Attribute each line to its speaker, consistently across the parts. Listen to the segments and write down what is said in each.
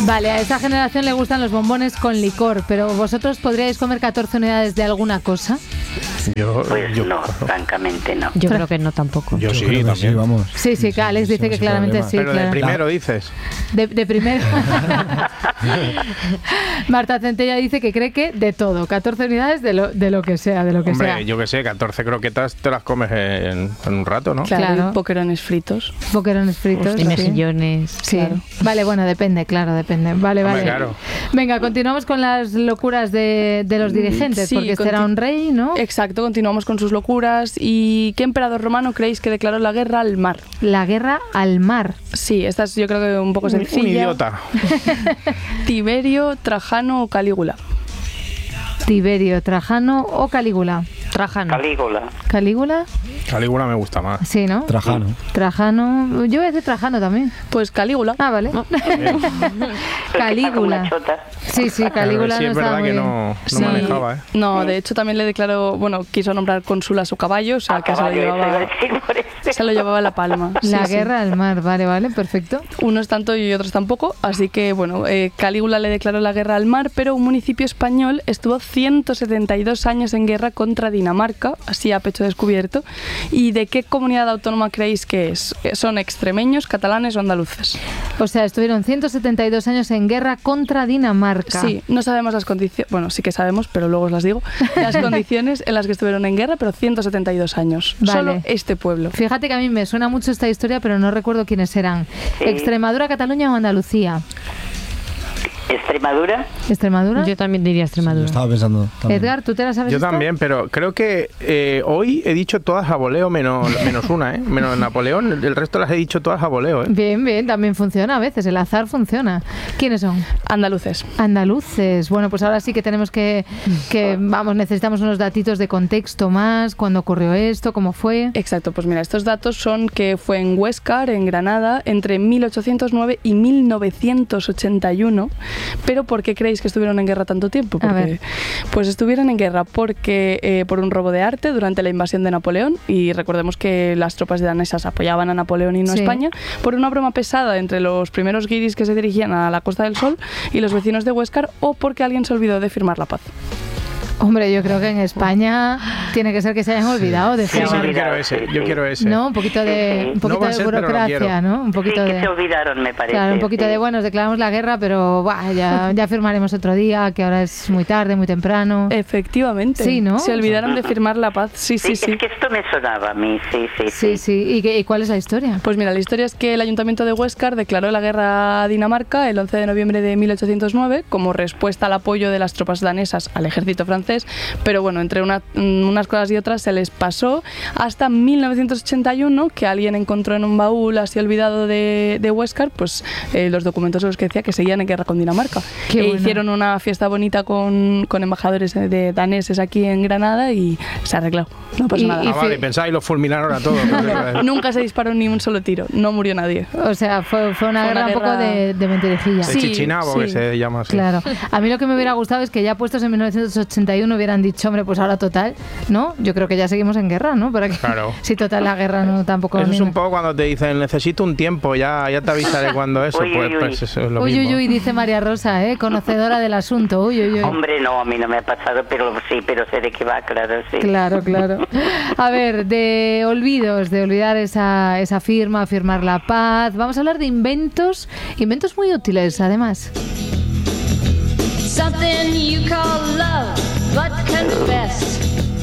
Speaker 1: Vale, a esta generación le gustan los bombones con licor, pero ¿vosotros podríais comer 14 unidades de alguna cosa?
Speaker 2: Yo no, francamente no.
Speaker 3: Yo creo que no tampoco.
Speaker 4: Yo sí, también.
Speaker 5: Sí, vamos.
Speaker 1: Sí, Alex dice que claramente
Speaker 5: problema.
Speaker 1: sí.
Speaker 4: Pero
Speaker 1: claro.
Speaker 4: de primero dices.
Speaker 1: De primero. Marta Centella dice que cree que de todo, 14 unidades de lo que sea,
Speaker 4: Hombre,
Speaker 1: sea.
Speaker 4: yo que sé, 14 croquetas te las comes en un rato, ¿no?
Speaker 1: Claro.
Speaker 6: Y boquerones fritos.
Speaker 1: Boquerones fritos.
Speaker 3: Y mejillones.
Speaker 1: Sí.
Speaker 6: Claro.
Speaker 1: Vale, bueno, depende. Vale.
Speaker 4: Hombre, claro.
Speaker 1: Venga, continuamos con las locuras de los dirigentes,
Speaker 6: Sí,
Speaker 1: porque este era un rey, ¿no?
Speaker 6: Exacto, continuamos con sus locuras. ¿Y qué emperador romano creéis que declaró la guerra al mar?
Speaker 1: La guerra al mar.
Speaker 6: Sí, esta es yo creo que un poco sencilla.
Speaker 4: Un idiota.
Speaker 6: Tiberio, Trajano o Calígula.
Speaker 1: Tiberio, Trajano o Calígula.
Speaker 3: Trajano.
Speaker 1: ¿Calígula?
Speaker 4: Calígula me gusta más.
Speaker 1: Sí, ¿no?
Speaker 5: Trajano.
Speaker 1: Yo voy a decir Trajano también.
Speaker 6: Pues Calígula.
Speaker 1: Ah, vale. Calígula. Sí, Calígula
Speaker 4: Sí,
Speaker 1: no
Speaker 4: es
Speaker 1: estaba
Speaker 4: verdad
Speaker 1: muy
Speaker 4: que
Speaker 1: bien.
Speaker 4: no
Speaker 6: Sí.
Speaker 4: manejaba, ¿eh?
Speaker 6: No, de hecho también le declaró, quiso nombrar cónsul a su caballo, o sea, que se lo llevaba la palma.
Speaker 1: La
Speaker 6: Sí.
Speaker 1: guerra al mar, vale, perfecto.
Speaker 6: Unos tanto y otros tampoco, así que Calígula le declaró la guerra al mar, pero un municipio español estuvo 172 años en guerra contra Dinamarca, así a pecho descubierto. ¿Y de qué comunidad autónoma creéis que es? ¿Son extremeños, catalanes o andaluces?
Speaker 1: O sea, estuvieron 172 años en guerra contra Dinamarca.
Speaker 6: Sí, no sabemos las condiciones, bueno, sí que sabemos, pero luego os las digo, las condiciones en las que estuvieron en guerra, pero 172 años.
Speaker 1: Vale.
Speaker 6: Solo este pueblo.
Speaker 1: Fíjate que a mí me suena mucho esta historia, pero no recuerdo quiénes eran.
Speaker 2: Sí.
Speaker 1: ¿Extremadura, Cataluña o Andalucía? ¿Extremadura?
Speaker 3: Yo también diría
Speaker 5: Yo
Speaker 3: Extremadura.
Speaker 5: estaba pensando también.
Speaker 1: Edgar, ¿tú te la sabes?
Speaker 4: Yo
Speaker 1: esta?
Speaker 4: también, pero creo que hoy he dicho todas a voleo menos una, ¿eh? Menos Napoleón, el resto las he dicho todas a voleo, ¿eh?
Speaker 1: Bien, también funciona a veces, el azar funciona. ¿Quiénes son?
Speaker 6: Andaluces.
Speaker 1: Andaluces. Bueno, pues ahora sí que tenemos que necesitamos unos datitos de contexto más, cuándo ocurrió esto, cómo fue.
Speaker 6: Exacto, pues mira, estos datos son que fue en Huéscar, en Granada, entre 1809 y 1981. Pero ¿por qué creéis que estuvieron en guerra tanto tiempo?
Speaker 1: A ver.
Speaker 6: Pues estuvieron en guerra porque por un robo de arte durante la invasión de Napoleón, y recordemos que las tropas danesas apoyaban a Napoleón y no a
Speaker 1: Sí.
Speaker 6: España, por una broma pesada entre los primeros guiris que se dirigían a la Costa del Sol y los vecinos de Huéscar, o porque alguien se olvidó de firmar la paz.
Speaker 1: Hombre, yo creo que en España tiene que ser que se hayan olvidado de
Speaker 4: Sí,
Speaker 1: firmar.
Speaker 4: yo quiero ese.
Speaker 1: No, un poquito de
Speaker 4: No va a ser, pero lo
Speaker 1: burocracia,
Speaker 4: quiero.
Speaker 1: ¿no? Un poquito
Speaker 2: Sí, que
Speaker 1: de
Speaker 2: se olvidaron, me parece.
Speaker 1: Claro, un poquito
Speaker 2: sí.
Speaker 1: de nos declaramos la guerra, pero ya firmaremos otro día, que ahora es muy tarde, muy temprano.
Speaker 6: Efectivamente.
Speaker 1: Sí, ¿no?
Speaker 6: Se olvidaron de firmar la paz. Sí.
Speaker 2: Es que esto me sonaba a mí,
Speaker 1: Sí. ¿Y cuál es la historia?
Speaker 6: Pues mira, la historia es que el Ayuntamiento de Huéscar declaró la guerra a Dinamarca el 11 de noviembre de 1809 como respuesta al apoyo de las tropas danesas al ejército francés, pero bueno, entre unas cosas y otras se les pasó hasta 1981, que alguien encontró en un baúl así olvidado de Huéscar, pues los documentos en los que decía que seguían en guerra con Dinamarca.
Speaker 1: Qué bueno.
Speaker 6: Hicieron una fiesta bonita con embajadores de daneses aquí en Granada y se arregló. No pasó
Speaker 1: Y-
Speaker 6: nada.
Speaker 1: y
Speaker 4: Vale, pensáis, los fulminaron a todos.
Speaker 6: Nunca se disparó ni un solo tiro, no murió nadie.
Speaker 1: O sea, fue una guerra un poco de mentirijilla.
Speaker 4: De
Speaker 6: Sí,
Speaker 4: Chichinabo, que
Speaker 6: sí.
Speaker 4: se llama así.
Speaker 1: Claro. A mí lo que me hubiera gustado es que ya puestos en 1981 hubieran dicho, hombre, pues ahora total, ¿no? Yo creo que ya seguimos en guerra, ¿no? Para que,
Speaker 4: Claro.
Speaker 1: Si total la guerra no tampoco...
Speaker 4: Eso es un poco cuando te dicen, necesito un tiempo, ya te avisaré cuando eso.
Speaker 2: Uy, uy,
Speaker 4: Pues eso es lo
Speaker 1: Uy,
Speaker 4: mismo.
Speaker 1: dice María Rosa, conocedora del asunto. Uy.
Speaker 2: Hombre, no, a mí no me ha pasado, pero sí, pero sé de qué va, claro, sí.
Speaker 1: Claro. A ver, de olvidos, de olvidar esa firma, firmar la paz. Vamos a hablar de inventos muy útiles, además.
Speaker 7: Something you call love, but confess.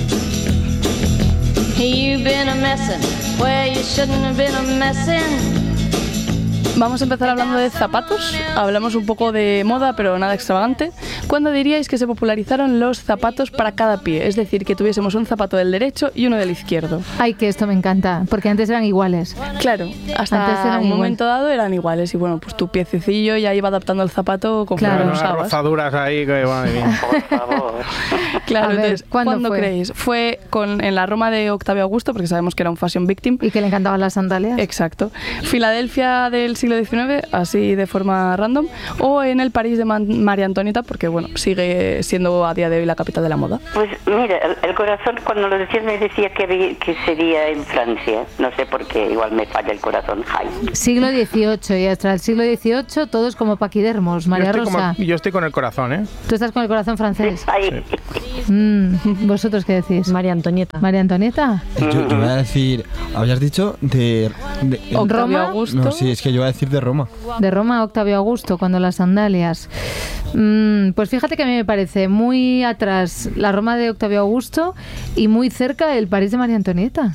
Speaker 7: You've been a messin' where you shouldn't have been a messin'.
Speaker 6: Vamos a empezar hablando de zapatos. Hablamos un poco de moda, pero nada extravagante. ¿Cuándo diríais que se popularizaron los zapatos para cada pie? Es decir, que tuviésemos un zapato del derecho y uno del izquierdo.
Speaker 1: Ay, que esto me encanta, porque antes eran iguales.
Speaker 6: Claro, hasta
Speaker 1: Antes eran
Speaker 6: un
Speaker 1: igual.
Speaker 6: momento dado eran iguales. Y bueno, pues tu piececillo ya iba adaptando el zapato conforme
Speaker 1: Claro.
Speaker 6: lo
Speaker 4: Unas
Speaker 6: usabas.
Speaker 4: rozaduras ahí que madre mía.
Speaker 2: Por favor.
Speaker 6: Claro,
Speaker 1: A ver,
Speaker 6: entonces,
Speaker 1: ¿cuándo fue?
Speaker 6: creéis? Fue en la Roma de Octavio Augusto, porque sabemos que era un fashion victim.
Speaker 1: Y que le encantaban las sandalias.
Speaker 6: Exacto. Filadelfia del siglo XIX, así de forma random, o en el París de María Antonieta, porque bueno, sigue siendo a día de hoy la capital de la moda.
Speaker 2: Pues mira, el corazón cuando lo decías me decía que sería en Francia. No sé por qué, igual me falla el corazón. Ay.
Speaker 1: Siglo XVIII, y hasta el siglo XVIII todos como paquidermos, María Rosa.
Speaker 4: Yo estoy con el corazón, ¿eh?
Speaker 1: ¿Tú estás con el corazón francés?
Speaker 2: Ay.
Speaker 1: ¿Vosotros qué decís?
Speaker 5: María Antonieta.
Speaker 1: ¿María Antonieta?
Speaker 3: Yo voy a decir, habías dicho de
Speaker 6: Octavio
Speaker 1: Roma.
Speaker 6: Augusto.
Speaker 3: no, sí, es que yo iba a decir de Roma.
Speaker 1: De Roma, Octavio Augusto, cuando las sandalias. Pues fíjate que a mí me parece muy atrás la Roma de Octavio Augusto y muy cerca el París de María Antonieta.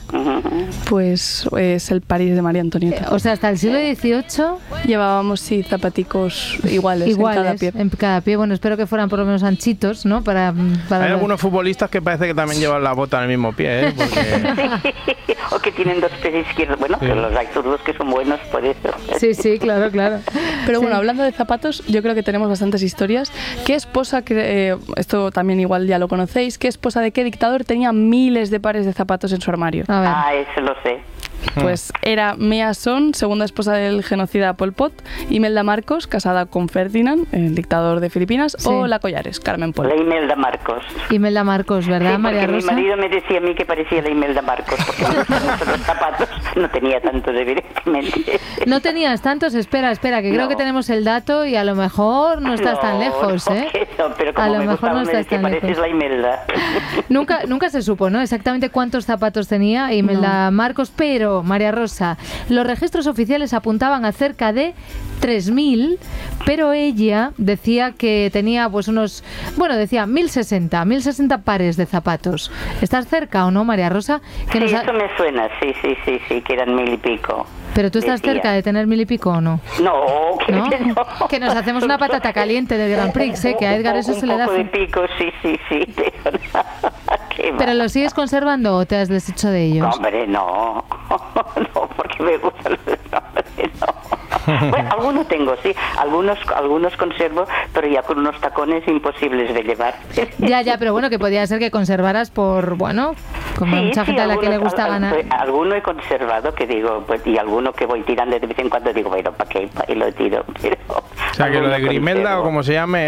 Speaker 6: Pues es el París de María Antonieta.
Speaker 1: O sea, hasta el siglo XVIII
Speaker 6: Llevábamos, sí, zapaticos iguales en cada pie.
Speaker 1: en cada pie. Bueno, espero que fueran por lo menos anchitos, ¿no? Para
Speaker 4: Hay algunos futbolistas que parece que también llevan la bota en el mismo pie, ¿eh? Porque...
Speaker 2: O que tienen dos pies izquierdos. Bueno, pero los hay zurdos que son buenos por eso.
Speaker 1: Sí, claro.
Speaker 6: Pero bueno,
Speaker 1: Sí.
Speaker 6: hablando de zapatos, yo creo que tenemos bastantes historias. ¿Qué esposa, esto también igual ya lo conocéis, qué esposa de qué dictador tenía miles de pares de zapatos en su armario?
Speaker 1: A ver.
Speaker 2: Ah, eso lo sé.
Speaker 6: Pues era Mea Son, segunda esposa del genocida Pol Pot, Imelda Marcos, casada con Ferdinand, el dictador de Filipinas,
Speaker 1: Sí.
Speaker 6: o La Collares, Carmen Pol.
Speaker 2: La Imelda Marcos.
Speaker 1: Imelda Marcos, ¿verdad,
Speaker 2: Sí,
Speaker 1: María
Speaker 2: porque
Speaker 1: Rosa?
Speaker 2: mi marido me decía a mí que parecía la Imelda Marcos, porque me gustan mucho los zapatos. No tenía tanto, evidentemente.
Speaker 1: No tenías tantos, espera, que creo
Speaker 2: No.
Speaker 1: que tenemos el dato y a lo mejor no estás tan lejos,
Speaker 2: no,
Speaker 1: ¿eh?
Speaker 2: que no, pero
Speaker 1: A
Speaker 2: como
Speaker 1: lo
Speaker 2: me
Speaker 1: mejor
Speaker 2: gustaba,
Speaker 1: no
Speaker 2: me
Speaker 1: estás
Speaker 2: decía,
Speaker 1: tan
Speaker 2: pareces
Speaker 1: lejos.
Speaker 2: la Imelda.
Speaker 1: Nunca se supo, ¿no? Exactamente cuántos zapatos tenía Imelda Marcos, pero, María Rosa, los registros oficiales apuntaban a cerca de 3.000, pero ella decía que tenía pues decía 1.060 pares de zapatos. ¿Estás cerca o no, María Rosa?
Speaker 2: Sí, eso me suena, sí, que eran 1.000 y pico.
Speaker 1: Pero tú estás
Speaker 2: decía.
Speaker 1: cerca de tener 1.000 y pico o no.
Speaker 2: No, que
Speaker 1: ¿No?
Speaker 2: no.
Speaker 1: Que nos hacemos una patata caliente del Grand Prix, ¿eh? Que a Edgar eso se le da.
Speaker 2: Un poco de pico, sí, pero qué va.
Speaker 1: ¿Pero los sigues conservando o te has deshecho de ellos?
Speaker 2: No, hombre, no, porque me gustan los nombres, no. Bueno, algunos tengo, sí, algunos conservo, pero ya con unos tacones imposibles de llevar.
Speaker 1: Ya, pero bueno, que podía ser que conservaras por, bueno, como
Speaker 2: Sí,
Speaker 1: mucha gente a la que le gusta ganar.
Speaker 2: Alguno he conservado que digo, pues, y alguno que voy tirando de vez en cuando digo, bueno, ¿para qué? Y lo tiro. Pero
Speaker 4: O sea, que lo de Grimelda
Speaker 2: conservo.
Speaker 4: o como se llame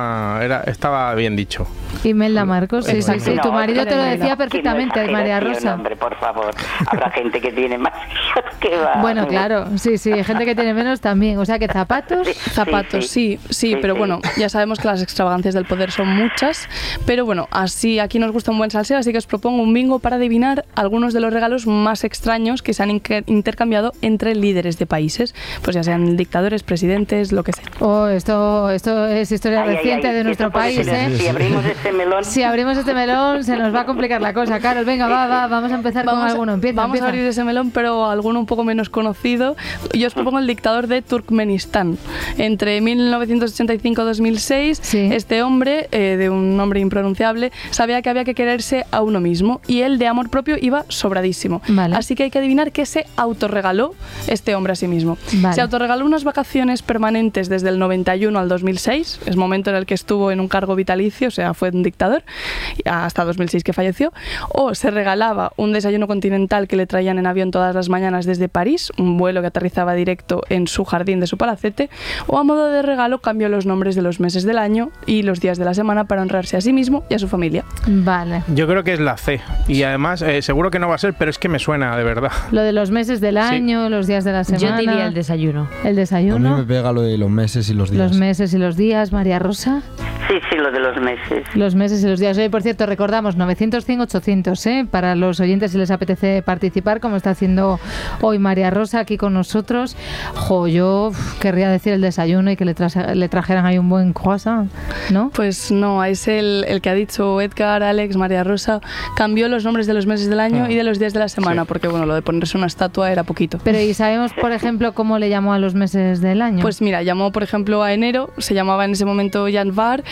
Speaker 4: estaba bien dicho.
Speaker 1: Imelda Marcos, sí.
Speaker 2: No,
Speaker 1: Tu marido te lo
Speaker 2: no,
Speaker 1: decía
Speaker 2: que
Speaker 1: perfectamente,
Speaker 2: no es
Speaker 1: María
Speaker 2: exageración,
Speaker 1: Rosa.
Speaker 2: Hombre, por favor, habrá gente que tiene más que va.
Speaker 1: Bueno, claro, sí, hay gente que tiene menos también. O sea, que zapatos.
Speaker 6: Zapatos, sí, pero bueno, ya sabemos que las extravagancias del poder son muchas, pero bueno, así aquí nos gusta un buen salseo, así que os propongo un bingo para adivinar algunos de los regalos más extraños que se han intercambiado entre líderes de países, pues ya sean dictadores, presidentes, lo que sea.
Speaker 1: Oh, esto es historia reciente de nuestro país, ¿eh?
Speaker 2: Si abrimos este melón.
Speaker 1: Si abrimos este melón, se nos va a complicar la cosa. Carol, venga, vamos a empezar con alguno.
Speaker 6: Vamos a abrir ese melón, pero alguno un poco menos conocido. Yo os propongo el dictador de Turkmenistán. Entre 1985-2006,
Speaker 1: Sí.
Speaker 6: este hombre, de un nombre impronunciable, sabía que había que quererse a uno mismo y él de amor propio iba sobradísimo.
Speaker 1: Vale.
Speaker 6: Así que hay que adivinar qué se autorregaló este hombre a sí mismo.
Speaker 1: Vale.
Speaker 6: Se autorregaló unas vacaciones permanentes desde el 91 al 2006, es momento en el que estuvo en un cargo vitalicio, o sea, fue un dictador, hasta 2006 que falleció, o se regalaba un desayuno continental que le traían en avión todas las mañanas desde París, un vuelo que aterrizaba directo en su jardín de su palacete, o a modo de regalo cambió los nombres de los meses del año y los días de la semana para honrarse a sí mismo y a su familia.
Speaker 1: Vale.
Speaker 4: Yo creo que es la C. Y además, seguro que no va a ser, pero es que me suena, de verdad.
Speaker 1: Lo de los meses del año, los días de la semana.
Speaker 5: Yo diría el desayuno.
Speaker 1: El
Speaker 3: A mí
Speaker 1: desayuno,
Speaker 3: me pega lo de los meses y los días.
Speaker 1: los meses y los días, María Rosa.
Speaker 2: Sí, lo de los meses.
Speaker 1: Los meses y los días. Oye, por cierto, recordamos 900-100-800, ¿eh? Para los oyentes si les apetece participar, como está haciendo hoy María Rosa aquí con nosotros. Yo querría decir el desayuno y que le trajeran ahí un buen croissant, ¿no?
Speaker 6: Pues no, es el que ha dicho Edgar, Alex, María Rosa, cambió los nombres de los meses del año y de los días de la semana, porque bueno, lo de ponerse una estatua era poquito.
Speaker 1: Pero ¿y sabemos, por ejemplo, cómo le llamó a los meses del año?
Speaker 6: Pues mira, llamó por ejemplo a enero, se llamaba en ese momento Janvar,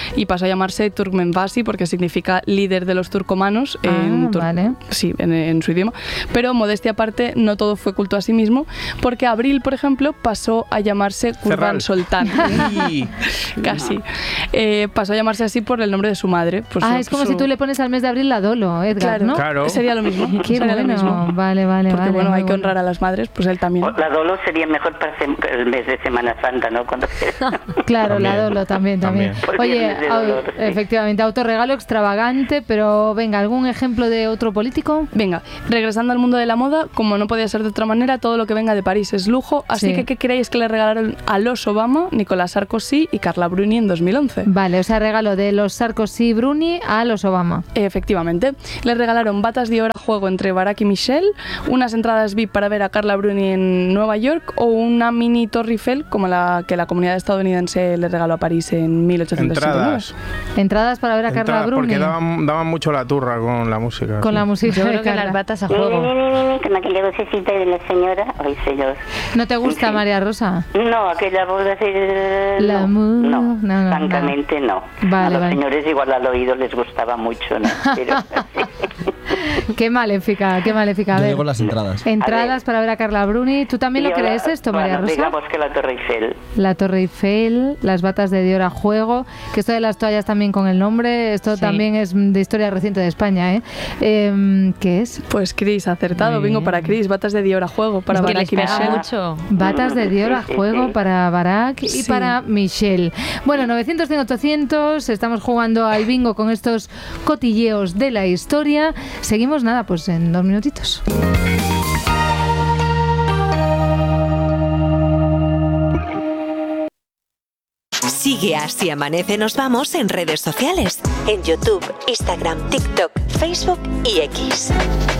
Speaker 6: y pasó a llamarse Turkmenbasi porque significa líder de los turcomanos en su idioma. Pero modestia aparte, no todo fue culto a sí mismo, porque abril, por ejemplo, pasó a llamarse Kurban Soltán. Casi. Pasó a llamarse así por el nombre de su madre.
Speaker 1: Es como si tú le pones al mes de abril la Dolo, Edgar,
Speaker 6: claro,
Speaker 1: ¿no?
Speaker 6: Claro. Sería lo mismo.
Speaker 1: Qué
Speaker 6: sería
Speaker 1: bueno.
Speaker 6: Lo mismo.
Speaker 1: Vale.
Speaker 6: Porque bueno, hay que honrar a las madres, pues él también.
Speaker 2: La Dolo sería mejor para el mes de Semana Santa, ¿no?
Speaker 1: Claro, también. La Dolo también. Oye, efectivamente, autorregalo extravagante, pero venga, ¿algún ejemplo de otro político?
Speaker 6: Venga, regresando al mundo de la moda, como no podía ser de otra manera, todo lo que venga de París es lujo, así que ¿qué creéis que le regalaron a los Obama, Nicolás Sarkozy y Carla Bruni en 2011?
Speaker 1: Vale, o sea, regalo de los Sarkozy y Bruni a los Obama.
Speaker 6: Efectivamente. Les regalaron batas de oro a juego entre Barack y Michelle, unas entradas VIP para ver a Carla Bruni en Nueva York o una mini Torre Eiffel como la que la comunidad estadounidense le regaló a París en 1869.
Speaker 1: Entradas para ver a Carla Bruni.
Speaker 4: Porque daban mucho la turra con la música.
Speaker 1: Con la música.
Speaker 5: Yo creo que las batas a juego.
Speaker 2: Con aquella vocecita de la señora. Ay, señor.
Speaker 1: ¿No te gusta, María Rosa?
Speaker 2: No, aquella voz así... No, francamente no.
Speaker 1: Vale,
Speaker 2: a los señores igual al oído les gustaba mucho, ¿no? Pero,
Speaker 1: Qué maléfica. A ver.
Speaker 3: Yo digo las entradas.
Speaker 1: Entradas para ver a Carla Bruni. ¿Tú también lo crees esto, María Rosa?
Speaker 2: Digamos que la Torre Eiffel.
Speaker 1: La Torre Eiffel, las batas de Dior a juego, que esto de las toallas también con el nombre, esto también es de historia reciente de España, ¿eh? ¿Qué es?
Speaker 6: Pues Cris, acertado, bingo para Cris, batas de Dior a juego para Barack y Michelle.
Speaker 5: Mucho.
Speaker 1: Batas de Dior a juego para Barack y para Michelle. Bueno, 900, 100, 800, estamos jugando al bingo con estos cotilleos de la historia. Seguimos pues en 2 minutitos.
Speaker 8: Sigue Así Amanece Nos Vamos en redes sociales, en YouTube, Instagram, TikTok, Facebook y X.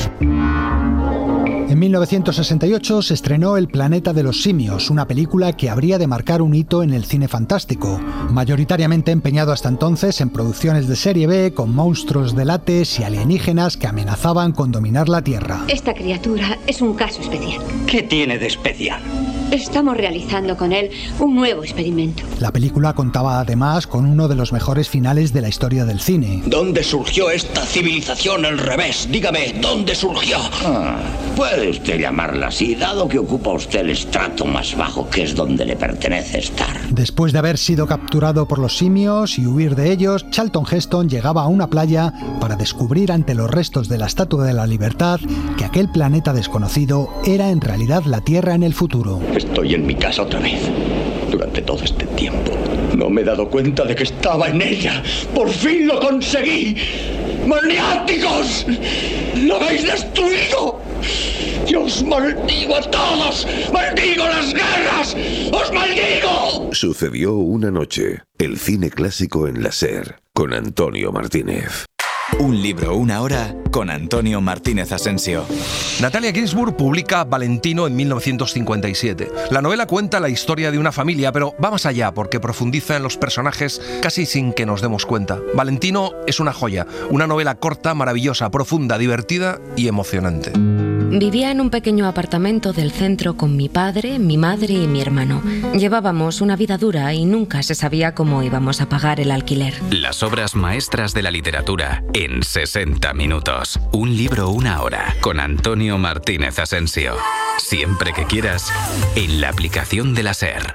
Speaker 9: En 1968 se estrenó El planeta de los simios, una película que habría de marcar un hito en el cine fantástico, mayoritariamente empeñado hasta entonces en producciones de serie B con monstruos de látex y alienígenas que amenazaban con dominar la Tierra.
Speaker 10: Esta criatura es un caso especial.
Speaker 11: ¿Qué tiene de especial?
Speaker 10: Estamos realizando con él un nuevo experimento.
Speaker 9: La película contaba además con uno de los mejores finales de la historia del cine.
Speaker 11: ¿Dónde surgió esta civilización al revés? Dígame, ¿dónde surgió?
Speaker 12: Puede usted llamarla así, dado que ocupa usted el estrato más bajo, que es donde le pertenece estar.
Speaker 9: Después de haber sido capturado por los simios y huir de ellos, Charlton Heston llegaba a una playa para descubrir ante los restos de la Estatua de la Libertad que aquel planeta desconocido era en realidad la Tierra en el futuro.
Speaker 11: Estoy en mi casa otra vez. Durante todo este tiempo no me he dado cuenta de que estaba en ella. ¡Por fin lo conseguí! ¡Maniáticos! ¡Lo habéis destruido! ¡Yo os maldigo a todos! ¡Maldigo las guerras! ¡Os maldigo!
Speaker 13: Sucedió una noche. El cine clásico en la SER, con Antonio Martínez.
Speaker 14: Un libro, una hora, con Antonio Martínez Asensio.
Speaker 15: Natalia Ginzburg publica Valentino en 1957. La novela cuenta la historia de una familia, pero va más allá porque profundiza en los personajes casi sin que nos demos cuenta. Valentino es una joya, una novela corta, maravillosa, profunda, divertida y emocionante.
Speaker 16: Vivía en un pequeño apartamento del centro con mi padre, mi madre y mi hermano. Llevábamos una vida dura y nunca se sabía cómo íbamos a pagar el alquiler.
Speaker 14: Las obras maestras de la literatura en 60 minutos. Un libro, una hora, con Antonio Martínez Asensio. Siempre que quieras, en la aplicación de la SER.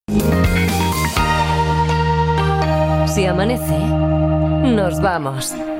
Speaker 8: Si amanece, nos vamos.